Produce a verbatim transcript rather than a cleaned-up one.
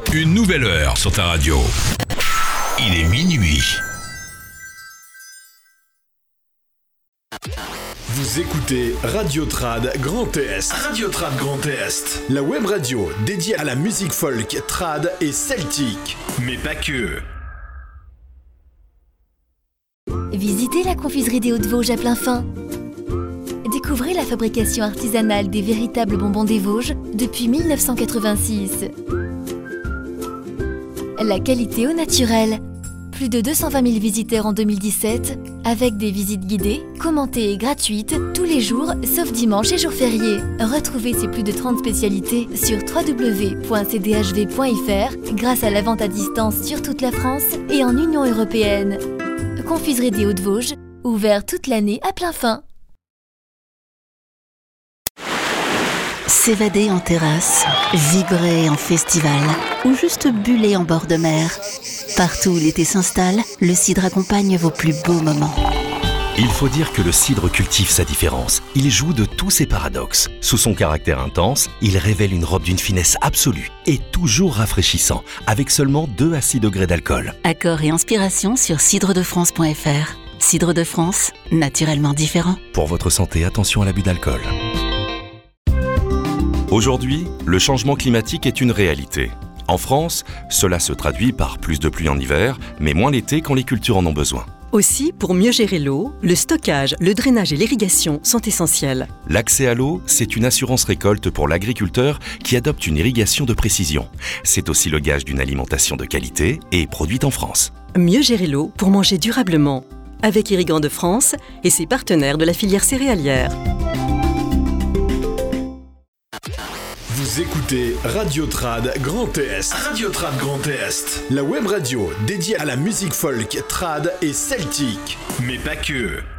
Une nouvelle heure sur ta radio. Il est minuit. Vous écoutez Radio Trad Grand Est. Radio Trad Grand Est. La web radio dédiée à la musique folk, trad et celtique. Mais pas que. Visitez la confiserie des Hauts-de-Vosges à plein fin. Découvrez la fabrication artisanale des véritables bonbons des Vosges depuis mille neuf cent quatre-vingt-six. La qualité au naturel. Plus de deux cent vingt mille visiteurs en deux mille dix-sept, avec des visites guidées, commentées et gratuites, tous les jours, sauf dimanche et jours fériés. Retrouvez ces plus de trente spécialités sur w w w point c d h v point f r grâce à la vente à distance sur toute la France et en Union européenne. Confiserie des Hauts-de-Vosges, ouvert toute l'année à plein fin. S'évader en terrasse, vibrer en festival ou juste buller en bord de mer. Partout où l'été s'installe, le cidre accompagne vos plus beaux moments. Il faut dire que le cidre cultive sa différence. Il joue de tous ses paradoxes. Sous son caractère intense, il révèle une robe d'une finesse absolue et toujours rafraîchissant, avec seulement deux à six degrés d'alcool. Accords et inspiration sur cidre de france point f r. Cidre de France, naturellement différent. Pour votre santé, attention à l'abus d'alcool. Aujourd'hui, le changement climatique est une réalité. En France, cela se traduit par plus de pluie en hiver, mais moins l'été quand les cultures en ont besoin. Aussi, pour mieux gérer l'eau, le stockage, le drainage et l'irrigation sont essentiels. L'accès à l'eau, c'est une assurance récolte pour l'agriculteur qui adopte une irrigation de précision. C'est aussi le gage d'une alimentation de qualité et produite en France. Mieux gérer l'eau pour manger durablement, avec Irrigants de France et ses partenaires de la filière céréalière. Vous écoutez Radio Trad Grand Est. Radio Trad Grand Est. La web radio dédiée à la musique folk, trad et celtique. Mais pas que.